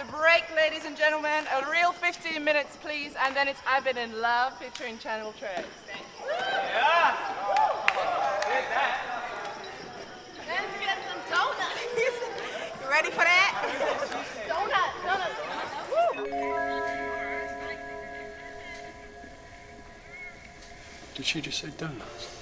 a break, ladies and gentlemen. A real 15 minutes, please, and then it's I've Been in Love featuring Channel Trey. Thank you. Yeah. Did that. Let's get some donuts. You ready for that? Donut. Did she just say donuts?